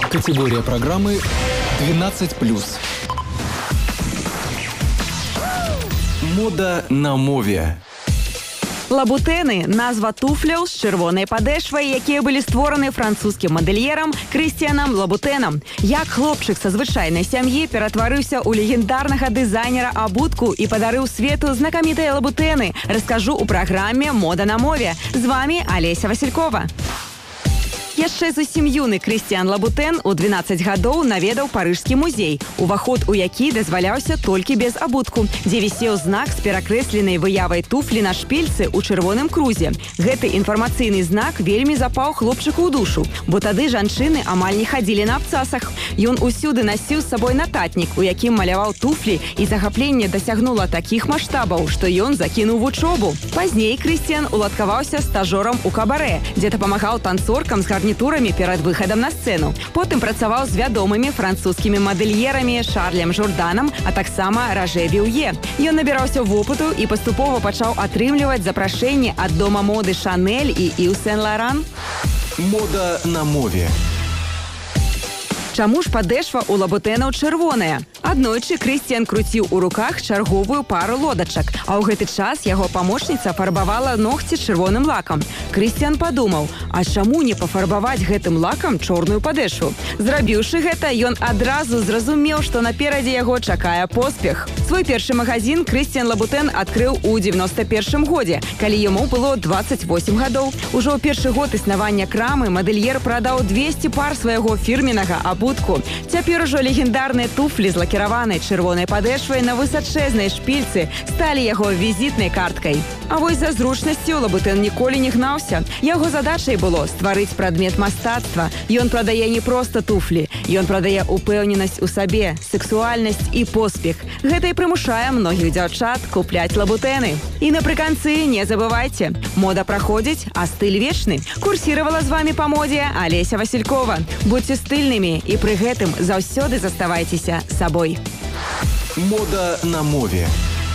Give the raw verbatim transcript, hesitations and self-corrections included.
Категория программы двенадцать плюс. Мода на мове. Лабутэны – назва туфляў з чырвонай падэшвай, якія былі створаны французскім мадэльерам Крысціянам Лабутэнам. Як хлопчык са звычайнай сям'і ператварыўся ў легендарнага дызайнера абутку і падарыў свету знакамітыя лабутэны, раскажу ў праграме «Мода на мове». З вами Алеся Василькова. Яшчэ зусім юны Крысціян Лабутэн у двенаццаць гадоў наведаў парыжскі музей, уваход у які дазваляўся толькі без абутку, дзе вісеў знак з перакрэсленай выявай туфлі на шпільцы ў чырвоным крузе. Гэты інфармацыйны знак вельмі запаў хлопчыку ў душу, бо тады жанчыны амаль не хадзілі на абцасах. Ён усюды насіў з сабой нататнік, у якім маляваў туфлі, і захапленне дасягнула такіх маштабаў, што ён закінуў вучобу. Пазней Крысціян уладкаваўся стажорам у кабарэ, дзе дапамагаў танцоркам з гарнітурамі перад выхадам на сцэну. Потым працаваў з вядомымі французскімі мадэльерамі Шарлем Жорданам, а таксама Ражэ Віўе. Ён набіраўся вопыту і паступова пачаў атрымліваць запрашэнні ад дома моды Шанель і Ів Сен Лоран. Мода на мове. Чаму ж падэшва ў лабутэнаў чырвоная? Аднойчы Крысціян круціў у руках чарговую пару лодачак, а ў гэты час яго памочніца фарбавала ногці чырвоным лакам. Крысціян падумаў, а чаму не пафарбаваць гэтым лакам чорную падэшву? Зрабіўшы гэта, ён адразу зразумеў, што наперадзе яго чакае поспех. Свой першы магазін Крысціян Лабутэн адкрыў у дзевяноста першым годзе, калі яму было дваццаць восем гадоў. Ужо ў першы год існавання крамы мадэльер прадаў двесце пар свайго фірменнага абутку. Цяпер ужо легендарныя туфлі з лакіраванай чырвонай падэшвай на высачэзнай шпільцы сталі яго візітнай карткай. А вось за зручнасцю Лабутэн ніколі не гнаўся. Яго задачай было стварыць прадмет мастацтва. Ён прадае не проста туфлі, ён прадае упэўненасць у сабе, сексуальнасць і поспех. Гэта і прымушае многіх дзяўчат купляць лабутэны. І напрыканцы не забывайце, мода праходзіць, а стыль вечны. Курсіравала з вами па модзе Алеся Василькова. Будьце стыльнымі і пры гэтым заўсёды заставайцеся сабой. Мода на мове.